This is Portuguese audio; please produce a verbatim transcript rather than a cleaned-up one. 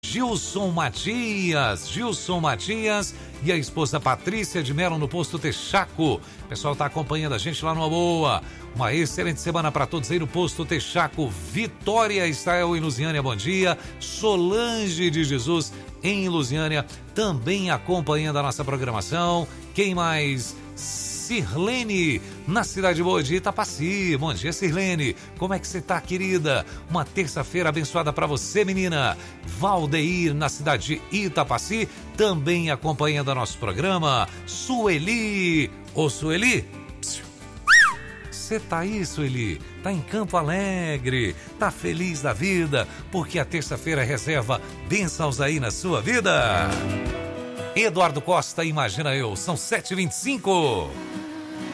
Gilson Matias, Gilson Matias e a esposa Patrícia de Melo no Posto Texaco. O pessoal está acompanhando a gente lá no Boa. Uma excelente semana para todos aí no Posto Texaco. Vitória Estael em Lusiânia, bom dia. Solange de Jesus em Lusiânia também acompanhando a nossa programação. Quem mais? Sirlene, na Cidade Boa de Itapaci. Bom dia, Sirlene. Como é que você tá, querida? Uma terça-feira abençoada para você, menina. Valdeir, na cidade de Itapaci, também acompanhando o nosso programa. Sueli. Ô, Sueli, você tá aí, Sueli? Tá em Campo Alegre? Tá feliz da vida? Porque a terça-feira reserva bênçãos aí na sua vida. Eduardo Costa, imagina eu, são sete e vinte e cinco.